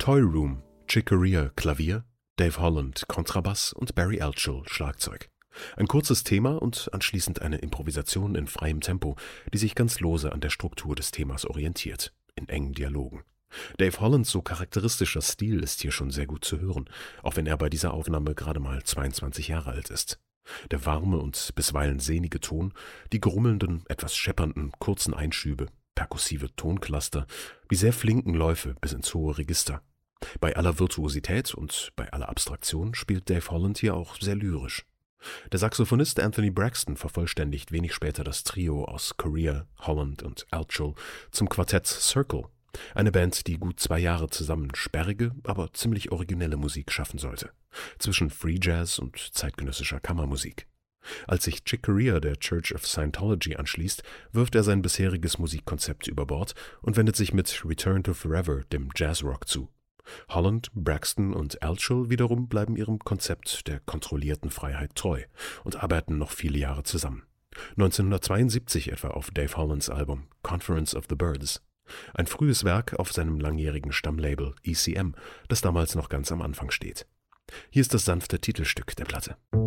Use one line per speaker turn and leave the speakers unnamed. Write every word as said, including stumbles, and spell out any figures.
Toy Room, Chick Corea Klavier, Dave Holland Kontrabass und Barry Altschul Schlagzeug. Ein kurzes Thema und anschließend eine Improvisation in freiem Tempo, die sich ganz lose an der Struktur des Themas orientiert, in engen Dialogen. Dave Hollands so charakteristischer Stil ist hier schon sehr gut zu hören, auch wenn er bei dieser Aufnahme gerade mal zweiundzwanzig Jahre alt ist. Der warme und bisweilen sehnige Ton, die grummelnden, etwas scheppernden, kurzen Einschübe, perkussive Toncluster, die sehr flinken Läufe bis ins hohe Register. Bei aller Virtuosität und bei aller Abstraktion spielt Dave Holland hier auch sehr lyrisch. Der Saxophonist Anthony Braxton vervollständigt wenig später das Trio aus Corea, Holland und Altschul zum Quartett Circle, eine Band, die gut zwei Jahre zusammen sperrige, aber ziemlich originelle Musik schaffen sollte, zwischen Free Jazz und zeitgenössischer Kammermusik. Als sich Chick Corea der Church of Scientology anschließt, wirft er sein bisheriges Musikkonzept über Bord und wendet sich mit Return to Forever dem Jazzrock zu. Holland, Braxton und Altschul wiederum bleiben ihrem Konzept der kontrollierten Freiheit treu und arbeiten noch viele Jahre zusammen. neunzehnhundertzweiundsiebzig etwa auf Dave Hollands Album Conference of the Birds. Ein frühes Werk auf seinem langjährigen Stammlabel E C M, das damals noch ganz am Anfang steht. Hier ist das sanfte Titelstück der Platte.